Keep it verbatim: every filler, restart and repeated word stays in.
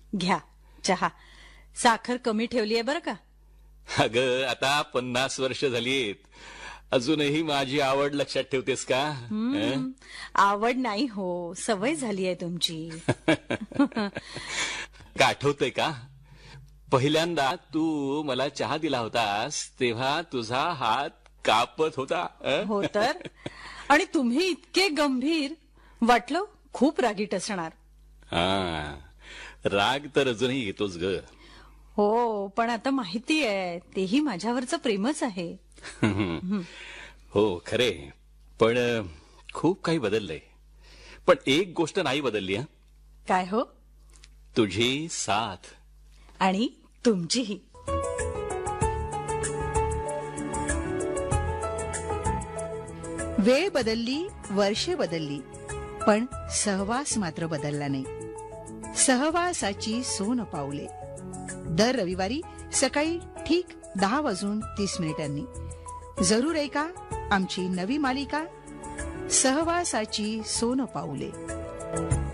घ्या चहा. साखर कमी ठेवली आहे बरं का. अगं आता पन्नास वर्ष झालीत, अजूनही माझी आवड लक्षात ठेवतेस का? हं? आवड नाही हो, सवय झाली आहे तुमची. का आठवतंय का, पहिल्यांदा तू मला चहा दिला होतास तेव्हा तुझा हात कापत होता. अं? हो तर. आणि तुम्ही इतके गंभीर, वाटलं खूप रागीट असणार. हा, राग तर अजूनही येतोच ग. हो, पण आता माहिती आहे तेही माझ्यावरचं प्रेमच आहे. हो खरे, पण खूप काही बदललंय. पण एक गोष्ट नाही बदलली. हा, काय हो? तुझी साथ. आणि तुमचीही. वेळ बदलली, वर्षे बदलली, पण सहवास मात्र बदलला नाही. सहवासाची सोन पाऊले. दर रविवारी सकाळी ठीक दहा वाजून तीस मिनिटांनी जरूर ऐका आमची नवी मालिका सहवासाची सोन पाऊले.